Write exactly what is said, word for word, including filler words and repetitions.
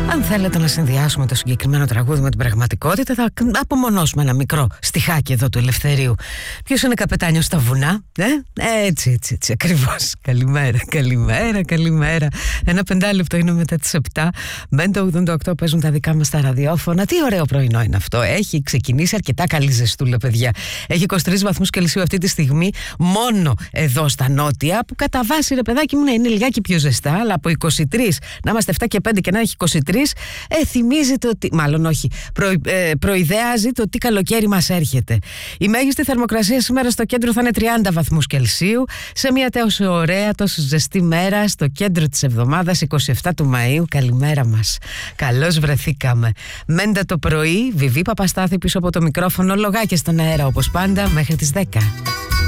Αν θέλετε να συνδυάσουμε το συγκεκριμένο τραγούδι με την πραγματικότητα, θα απομονώσουμε ένα μικρό στιχάκι εδώ του Ελευθερίου. Ποιος είναι καπετάνιος στα βουνά, ε? Έτσι, έτσι, έτσι, ακριβώς. Καλημέρα, καλημέρα, καλημέρα. Ένα πεντάλεπτο είναι μετά τις επτά. Μπέντο ογδόντα οκτώ παίζουν τα δικά μας τα ραδιόφωνα. Τι ωραίο πρωινό είναι αυτό. Έχει ξεκινήσει αρκετά καλή ζεστούλα, παιδιά. Έχει είκοσι τρεις βαθμούς Κελσίου αυτή τη στιγμή, μόνο εδώ στα νότια, που κατά βάση, ρε παιδάκι μου, είναι λιγάκι πιο ζεστά, αλλά από είκοσι τρεις να είμαστε επτά και πέντε και να έχει είκοσι τρεις, ε, θυμίζεται ότι, μάλλον όχι, προ, ε, προειδεάζει το τι καλοκαίρι μας έρχεται. Η μέγιστη θερμοκρασία σήμερα στο κέντρο θα είναι τριάντα βαθμούς Κελσίου, σε μια τόσο ωραία, τόσο ζεστή μέρα, στο κέντρο της εβδομάδας, είκοσι επτά του Μαΐου. Καλημέρα μας. Καλώς βρεθήκαμε. Μέντα το πρωί, Βιβί Παπαστάθη πίσω από το μικρόφωνο, λογάκια στον αέρα όπως πάντα, μέχρι τις δέκα.